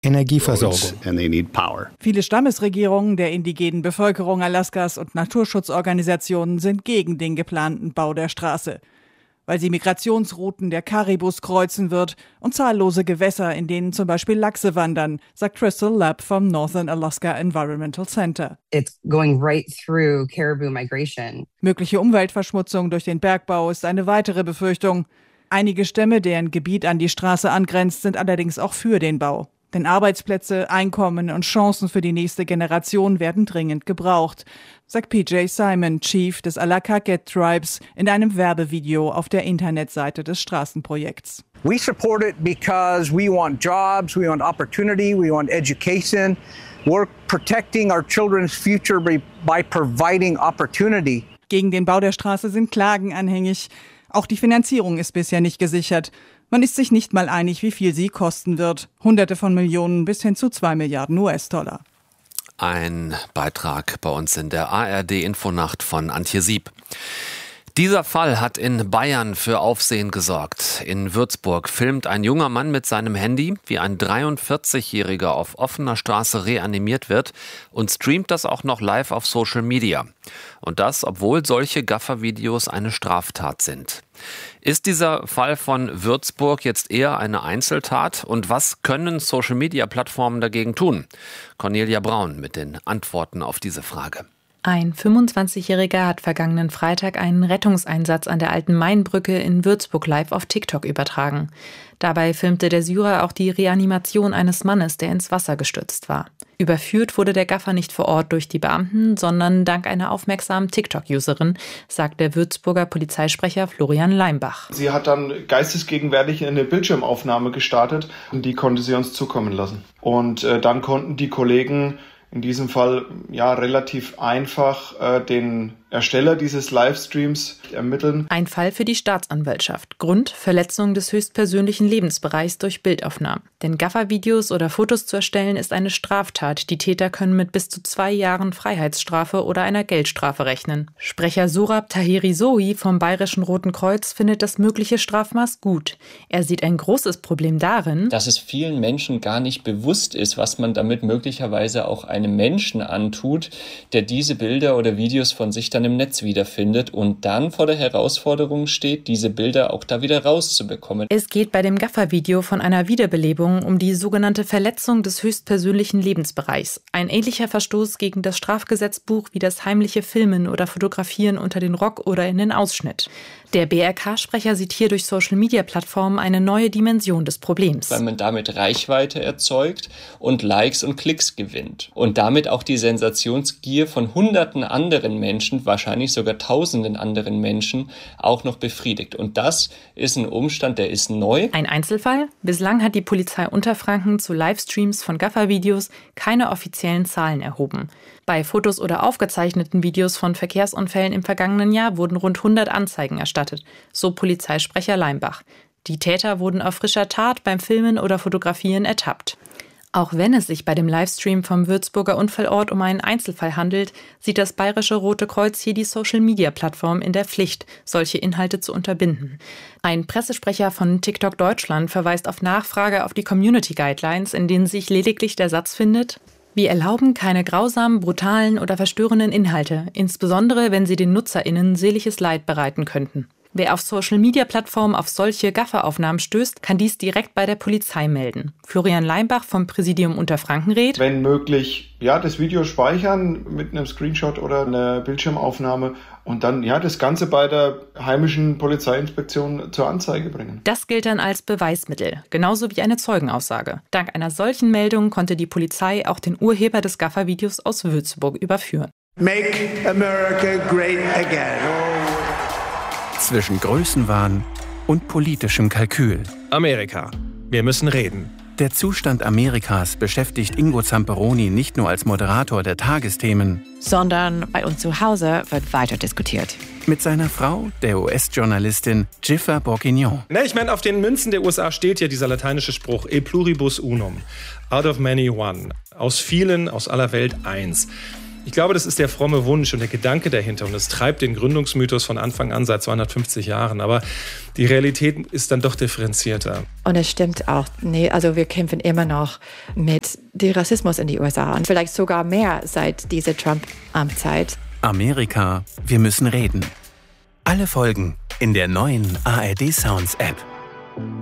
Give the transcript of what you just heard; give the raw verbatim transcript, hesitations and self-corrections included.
Energieversorgung. And they need power. Viele Stammesregierungen der indigenen Bevölkerung Alaskas und Naturschutzorganisationen sind gegen den geplanten Bau der Straße, weil sie Migrationsrouten der Karibus kreuzen wird und zahllose Gewässer, in denen zum Beispiel Lachse wandern, sagt Crystal Lapp vom Northern Alaska Environmental Center. It's going right through caribou migration. Mögliche Umweltverschmutzung durch den Bergbau ist eine weitere Befürchtung. Einige Stämme, deren Gebiet an die Straße angrenzt, sind allerdings auch für den Bau. Denn Arbeitsplätze, Einkommen und Chancen für die nächste Generation werden dringend gebraucht, sagt P J Simon, Chief des Alakaket Tribes, in einem Werbevideo auf der Internetseite des Straßenprojekts. We support it because we want jobs, we want opportunity, we want education. We're protecting our children's future by providing opportunity. Gegen den Bau der Straße sind Klagen anhängig. Auch die Finanzierung ist bisher nicht gesichert. Man ist sich nicht mal einig, wie viel sie kosten wird. Hunderte von Millionen bis hin zu zwei Milliarden U S-Dollar. Ein Beitrag bei uns in der A R D-Infonacht von Antje Sieb. Dieser Fall hat in Bayern für Aufsehen gesorgt. In Würzburg filmt ein junger Mann mit seinem Handy, wie ein dreiundvierzigjähriger auf offener Straße reanimiert wird und streamt das auch noch live auf Social Media. Und das, obwohl solche Gaffer-Videos eine Straftat sind. Ist dieser Fall von Würzburg jetzt eher eine Einzeltat? Und was können Social-Media-Plattformen dagegen tun? Cornelia Braun mit den Antworten auf diese Frage. Ein fünfundzwanzigjähriger hat vergangenen Freitag einen Rettungseinsatz an der Alten Mainbrücke in Würzburg live auf TikTok übertragen. Dabei filmte der Syrer auch die Reanimation eines Mannes, der ins Wasser gestürzt war. Überführt wurde der Gaffer nicht vor Ort durch die Beamten, sondern dank einer aufmerksamen TikTok-Userin, sagt der Würzburger Polizeisprecher Florian Leimbach. Sie hat dann geistesgegenwärtig eine Bildschirmaufnahme gestartet und die konnte sie uns zukommen lassen. Und äh, dann konnten die Kollegen in diesem Fall ja relativ einfach äh, den Ersteller dieses Livestreams ermitteln. Ein Fall für die Staatsanwaltschaft. Grund: Verletzung des höchstpersönlichen Lebensbereichs durch Bildaufnahmen. Denn Gaffer-Videos oder Fotos zu erstellen ist eine Straftat. Die Täter können mit bis zu zwei Jahren Freiheitsstrafe oder einer Geldstrafe rechnen. Sprecher Surab Tahiri Sohi vom Bayerischen Roten Kreuz findet das mögliche Strafmaß gut. Er sieht ein großes Problem darin, dass es vielen Menschen gar nicht bewusst ist, was man damit möglicherweise auch einem Menschen antut, der diese Bilder oder Videos von sich dann im Netz wiederfindet und dann vor der Herausforderung steht, diese Bilder auch da wieder rauszubekommen. Es geht bei dem Gaffer-Video von einer Wiederbelebung um die sogenannte Verletzung des höchstpersönlichen Lebensbereichs. Ein ähnlicher Verstoß gegen das Strafgesetzbuch wie das heimliche Filmen oder Fotografieren unter den Rock oder in den Ausschnitt. Der B R K-Sprecher sieht hier durch Social-Media-Plattformen eine neue Dimension des Problems. Weil man damit Reichweite erzeugt und Likes und Klicks gewinnt. Und damit auch die Sensationsgier von hunderten anderen Menschen, wahrscheinlich sogar tausenden anderen Menschen, auch noch befriedigt. Und das ist ein Umstand, der ist neu. Ein Einzelfall? Bislang hat die Polizei Unterfranken zu Livestreams von Gaffer-Videos keine offiziellen Zahlen erhoben. Bei Fotos oder aufgezeichneten Videos von Verkehrsunfällen im vergangenen Jahr wurden rund hundert Anzeigen erstattet, so Polizeisprecher Leimbach. Die Täter wurden auf frischer Tat beim Filmen oder Fotografieren ertappt. Auch wenn es sich bei dem Livestream vom Würzburger Unfallort um einen Einzelfall handelt, sieht das Bayerische Rote Kreuz hier die Social-Media-Plattform in der Pflicht, solche Inhalte zu unterbinden. Ein Pressesprecher von TikTok Deutschland verweist auf Nachfrage auf die Community Guidelines, in denen sich lediglich der Satz findet: Wir erlauben keine grausamen, brutalen oder verstörenden Inhalte, insbesondere wenn sie den NutzerInnen seelisches Leid bereiten könnten. Wer auf Social-Media-Plattformen auf solche Gafferaufnahmen stößt, kann dies direkt bei der Polizei melden. Florian Leimbach vom Präsidium Unterfranken rät: Wenn möglich, ja, das Video speichern mit einem Screenshot oder einer Bildschirmaufnahme und dann ja das Ganze bei der heimischen Polizeiinspektion zur Anzeige bringen. Das gilt dann als Beweismittel, genauso wie eine Zeugenaussage. Dank einer solchen Meldung konnte die Polizei auch den Urheber des Gaffer-Videos aus Würzburg überführen. Make America great again. Zwischen Größenwahn und politischem Kalkül. Amerika. Wir müssen reden. Der Zustand Amerikas beschäftigt Ingo Zamperoni nicht nur als Moderator der Tagesthemen, sondern bei uns zu Hause wird weiter diskutiert. Mit seiner Frau, der U S-Journalistin Jiffer Bourguignon. Ne, ich meine, auf den Münzen der U S A steht ja dieser lateinische Spruch E pluribus unum. Out of many one. Aus vielen, aus aller Welt eins. Ich glaube, das ist der fromme Wunsch und der Gedanke dahinter. Und das treibt den Gründungsmythos von Anfang an seit zweihundertfünfzig Jahren. Aber die Realität ist dann doch differenzierter. Und es stimmt auch, nee, also wir kämpfen immer noch mit dem Rassismus in die U S A. Und vielleicht sogar mehr seit dieser Trump-Amtszeit. Amerika, wir müssen reden. Alle Folgen in der neuen A R D Sounds App.